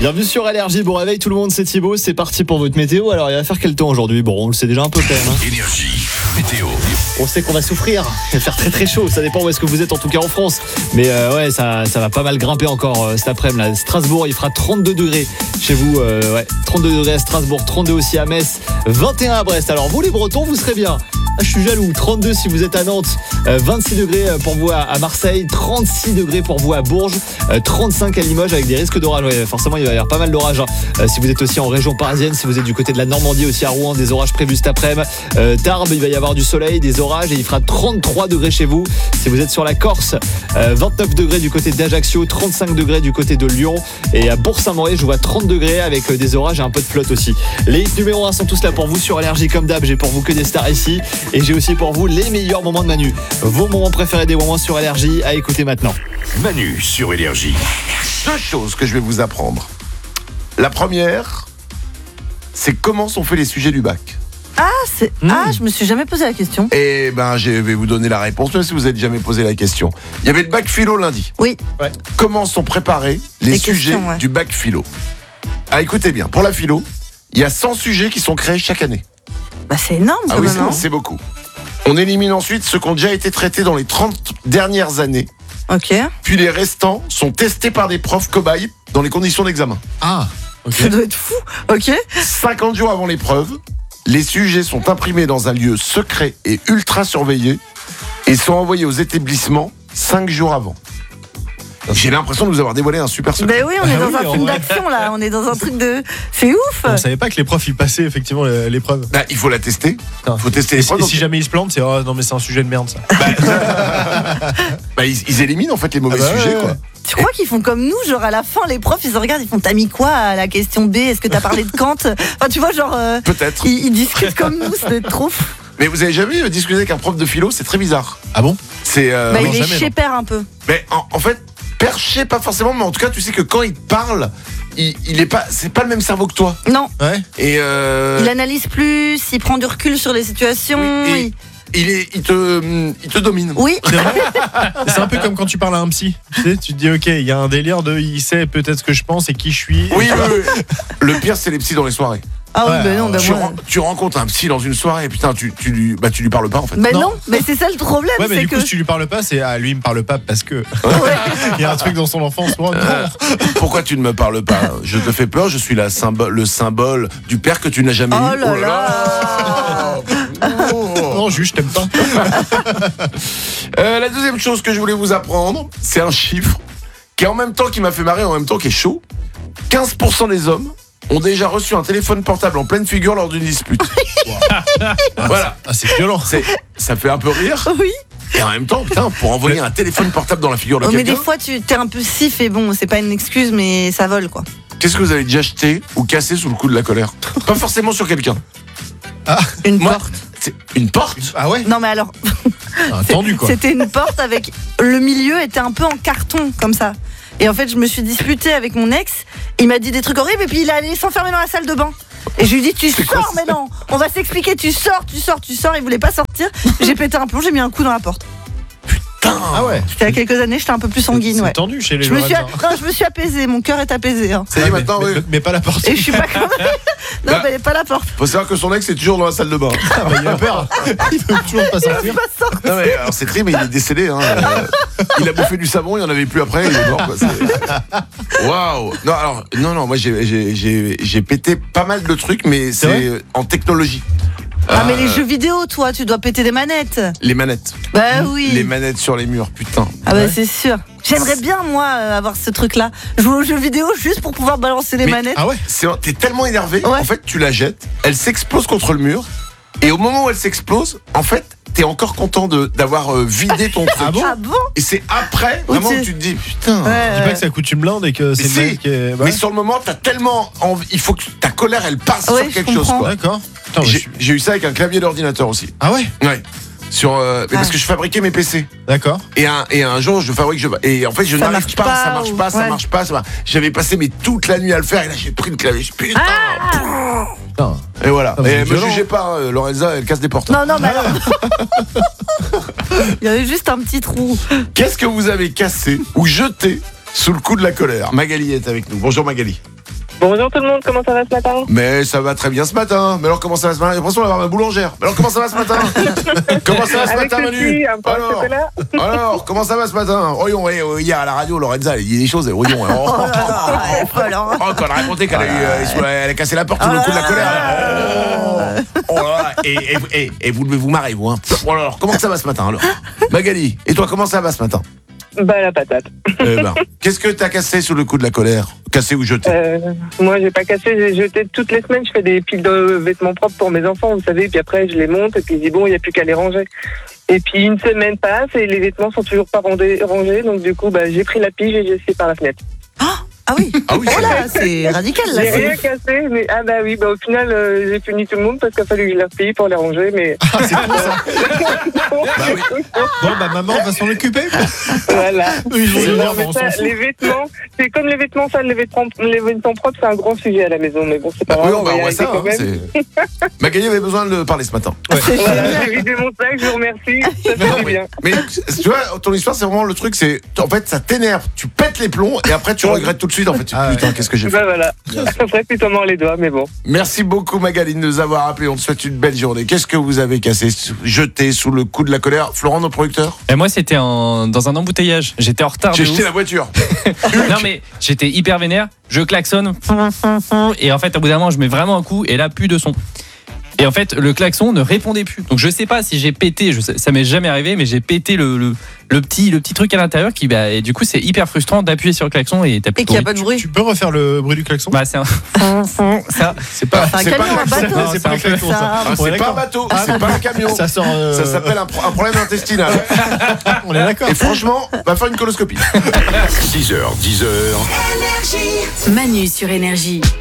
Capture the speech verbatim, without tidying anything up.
Bienvenue sur L R J, bon réveil tout le monde, c'est Thibaut, c'est parti pour votre météo. Alors il va faire quel temps aujourd'hui? Bon, on le sait déjà un peu quand même. Hein. Énergie, météo. On sait qu'on va souffrir, il va faire très très chaud, ça dépend où est-ce que vous êtes en tout cas en France. Mais euh, ouais, ça, ça va pas mal grimper encore euh, cet après-midi. Là. Strasbourg, il fera trente-deux degrés chez vous, euh, ouais, trente-deux degrés à Strasbourg, trente-deux aussi à Metz, vingt et un à Brest. Alors vous les Bretons, vous serez bien. Ah, je suis jaloux, trente-deux si vous êtes à Nantes, euh, vingt-six degrés pour vous à, à Marseille, trente-six degrés pour vous à Bourges, euh, trente-cinq à Limoges avec des risques d'orage. Ouais, forcément, il va y avoir pas mal d'orage. Hein. Euh, si vous êtes aussi en région parisienne, si vous êtes du côté de la Normandie, aussi à Rouen, des orages prévus cet après-midi. Euh, Tarbes, il va y avoir du soleil, des orages et il fera trente-trois degrés chez vous. Si vous êtes sur la Corse, euh, vingt-neuf degrés du côté d'Ajaccio, trente-cinq degrés du côté de Lyon et à Bourg-Saint-Maurice, je vois trente degrés avec des orages et un peu de flotte aussi. Les hits numéro un sont tous là pour vous sur L R J comme d'hab. J'ai pour vous que des stars ici et j'ai aussi pour vous les meilleurs moments de Manu. Vos moments préférés des moments sur L R J à écouter maintenant. Manu sur Énergie. Deux choses que je vais vous apprendre. La première, c'est comment sont faits les sujets du bac. Ah, c'est... Mmh. ah, je me suis jamais posé la question. Eh ben, je vais vous donner la réponse, même si vous n'avez jamais posé la question. Il y avait le bac philo lundi. Oui. Ouais. Comment sont préparés les, Les sujets questions, ouais. du bac philo? Ah, écoutez bien, pour la philo, il y a cent sujets qui sont créés chaque année. Bah, c'est énorme, Ah quand oui, même. c'est, hein. c'est beaucoup. On élimine ensuite ceux qui ont déjà été traités dans les trente dernières années. Ok. Puis les restants sont testés par des profs cobayes dans les conditions d'examen. Ah, ok. Ça doit être fou. Ok. cinquante jours avant l'épreuve, les sujets sont imprimés dans un lieu secret et ultra surveillé et sont envoyés aux établissements cinq jours avant. J'ai l'impression de vous avoir dévoilé un super secret. Ben oui, on est Ah dans oui, un en film vrai. d'action là. On est dans un truc de. C'est ouf. On savait pas que les profs ils passaient effectivement l'épreuve. Bah, il faut la tester. Putain. Il faut tester Et si, l'épreuve. et donc- si jamais ils se plantent, c'est oh non mais c'est un sujet de merde ça. bah, ils, ils éliminent en fait les mauvais Ah bah sujets. ouais, Quoi. ouais. Tu crois qu'ils font comme nous, genre à la fin, les profs, ils se regardent, ils font t'as mis quoi à la question B? Est-ce que t'as parlé de Kant? Enfin, tu vois, genre. euh, Peut-être. Ils, ils discutent comme nous, ça doit être trop fou. Mais vous avez jamais discuté avec un prof de philo? C'est très bizarre. Ah bon? C'est. euh, Bah, non, il est jamais, chez non. père un peu. mais en, en fait, perché pas forcément, mais en tout cas, tu sais que quand il parle, il, il est pas. C'est pas le même cerveau que toi. Non, Ouais. Et. Euh, il analyse plus, il prend du recul sur les situations. Oui, et- il- il, est, il, te, il te domine. Oui. C'est vrai. C'est un peu comme quand tu parles à un psy. Tu sais, tu te dis ok, il y a un délire de il sait peut-être ce que je pense et qui je suis. Oui, oui, oui. Le pire, c'est les psys dans les soirées. Ah oui, Ouais, bah non, bah Tu, moi. ren- tu rencontres un psy dans une soirée et putain, tu, tu, lui, bah, tu lui parles pas en fait. Mais non, Non. mais c'est ça le problème, Ouais, mais c'est du que. coup, si tu lui parles pas, c'est ah lui il me parle pas parce que Ouais. il y a un truc dans son enfance. Oh, non. Pourquoi tu ne me parles pas? Je te fais peur, je suis la symbole, le symbole du père que tu n'as jamais Oh eu. là là. Oh. Non, juste je t'aime pas. Euh, La deuxième chose que je voulais vous apprendre, c'est un chiffre qui est en même temps qui m'a fait marrer, en même temps qui est chaud. quinze pour cent des hommes ont déjà reçu un téléphone portable en pleine figure lors d'une dispute. Voilà. Ah c'est violent. C'est, ça fait un peu rire. Oui. Et en même temps, putain, pour envoyer un téléphone portable dans la figure de Oh, mais quelqu'un, des fois, tu t'es un peu sif et bon, c'est pas une excuse, mais ça vole quoi. qu'est-ce que vous avez déjà jeté ou cassé sous le coup de la colère? Pas forcément sur quelqu'un. Une Moi, porte. c'est une porte. Ah ouais. Non, mais alors, Ah, tendu quoi. c'était une porte avec. Le milieu était un peu en carton, comme ça. Et en fait, je me suis disputée avec mon ex. Il m'a dit des trucs horribles et puis il est allé s'enfermer dans la salle de bain. Et je lui ai dit, tu C'est quoi sors, ça mais non, on va s'expliquer, tu sors, tu sors, tu sors. Il voulait pas sortir. J'ai pété un plomb, j'ai mis un coup dans la porte. Ah ouais. C'était il y a quelques années, j'étais un peu plus sanguine, C'est ouais. tendu chez les Je me, suis, Lorrains. non, je me suis apaisée, mon cœur est apaisé. Hein. Ça y est, Ouais, maintenant, mais, oui. mais, mais pas la porte. Et je suis pas comme. Non, Bah. mais pas la porte. Faut savoir que son ex est toujours dans la salle de bain. Ah, bah, il a peur. Il veut toujours pas sortir. Pas sortir. Non mais alors c'est triste, mais il est décédé. Hein. Euh, il a bouffé du savon, il n'y en avait plus après, il est mort. Quoi. C'est- Waouh. Non alors non non, moi j'ai, j'ai, j'ai, j'ai pété pas mal de trucs, mais c'est, vrai euh, en technologie. Ah, mais Euh, les jeux vidéo, toi, tu dois péter des manettes. Les manettes. Bah oui. Les manettes sur les murs, putain. Ah bah Ouais. c'est sûr. J'aimerais bien moi euh, avoir ce truc-là. Jouer aux jeux vidéo juste pour pouvoir balancer les Mais- manettes. Ah ouais. C'est, t'es tellement énervé, Ouais. en fait tu la jettes, elle s'explose contre le mur, et au moment où elle s'explose, en fait t'es encore content de, d'avoir euh, vidé ton truc. Ah bon Ah bon? Et c'est après, Oui, vraiment, tu- que tu te dis, putain. Ouais, Je dis pas ouais. que ça coûte une blinde et que Mais c'est si. une mec qui est. bah Mais ouais. sur le moment, t'as tellement envie, il faut que ta colère elle passe Ouais, sur je quelque chose. comprends. Quoi. D'accord. Putain, moi, je J'ai, suis- j'ai eu ça avec un clavier d'ordinateur aussi. Ah ouais. Ouais. Sur, euh, mais parce Ah. que je fabriquais mes P C. D'accord. Et un, et un jour, je fabrique, je, et en fait, je Ça n'arrive marche pas, pas, ça marche ou- pas, ça ouais. marche pas, ça marche. J'avais passé mais toute la nuit à le faire, et là, j'ai pris le clavier. Je, putain. Putain. Et voilà. Ah, mais et c'est me violent. jugez pas, hein, Lorenza, elle casse des portes. Non, non, mais alors. Il y avait juste un petit trou. Qu'est-ce que vous avez cassé ou jeté sous le coup de la colère? Magali est avec nous. Bonjour Magali. Bonjour tout le monde, comment ça va ce matin? Mais ça va très bien ce matin. Mais alors comment ça va ce matin? J'ai l'impression d'avoir ma boulangère. Mais alors comment ça va ce matin? Comment ça va ce Avec matin, le Manu? thé, un pain de alors, chocolat. alors, comment ça va ce matin? Voyons, eh, euh, hier à la radio, Lorenza, elle dit des choses. Voyons, oh, Oh là là, elle est folle, hein. oh, quand elle a raconté qu'elle a, eu, euh, elle a cassé la porte sous le coup de la colère. là. Oh, oh là là. Et, et, et, et vous devez vous marrer, vous. Hein. Bon, alors, comment ça va ce matin alors? Magali, et toi, comment ça va ce matin? Bah la patate. Eh ben, qu'est-ce que t'as cassé sous le coup de la colère? Cassé ou jeté? Euh, moi j'ai pas cassé, j'ai jeté toutes les semaines, je fais des piles de vêtements propres pour mes enfants, vous savez, puis après je les monte et puis je dis bon, il n'y a plus qu'à les ranger. Et puis une semaine passe et les vêtements sont toujours pas rangés, rangés donc du coup bah, j'ai pris la pige et j'ai jeté par la fenêtre. Ah oui. Ah oui, Oh là, c'est radical là. J'ai c'est- rien cassé, mais ah bah oui, bah au final euh, j'ai puni tout le monde parce qu'il a fallu que je les replie pour les ranger, mais Ah, c'est cool ça. Bon, bah maman va s'en occuper. voilà. Eux, ils ont Non, des nerfs, mais on ça, s'en fout. les vêtements, c'est comme les vêtements sales, les vêtements, les vêtements propres, c'est un grand sujet à la maison, mais bon, c'est pas Oui, grave, on on va va y on voit arriver ça. quand Hein, même. c'est- Magali avait besoin de le parler ce matin. C'est Voilà, génial. j'ai vidé mon sac, je vous remercie, ça fait du bien. Mais tu vois, ton histoire, c'est vraiment le truc, c'est en fait, ça t'énerve, tu pètes les plombs et après tu regrettes tout de suite. En fait, tu- Ah ouais. putain, qu'est-ce que j'ai fait? Bah voilà, ça ferait plutôt mort les doigts, mais bon. Merci beaucoup, Magali, de nous avoir appelé. On te souhaite une belle journée. Qu'est-ce que vous avez cassé, jeté sous le coup de la colère? Florent, notre producteur? Et moi, c'était en- dans un embouteillage. J'étais en retard. J'ai de jeté ouf. la voiture. Non, mais j'étais hyper vénère. Je klaxonne. Et en fait, au bout d'un moment, je mets vraiment un coup. Et là, plus de son. Et en fait, le klaxon ne répondait plus. Donc, je sais pas si j'ai pété. Je sais, ça m'est jamais arrivé, mais j'ai pété le, le, le petit, le petit truc à l'intérieur. Qui, bah, et du coup, c'est hyper frustrant d'appuyer sur le klaxon et t'as plus Et qu'il n'y a pas de bruit. Tu peux refaire le bruit du klaxon? Bah, c'est un. ça. C'est pas. C'est un c'est pas camion, un un bateau. C'est pas le klaxon ça. Ça- Ah, On est c'est pas un d'accord. bateau, Ah, c'est pas un camion. Ça sort. euh, Ça s'appelle un, pro- un problème intestinal. On est d'accord. Et franchement, va faire une coloscopie. six heures, dix heures. Manu sur Énergie.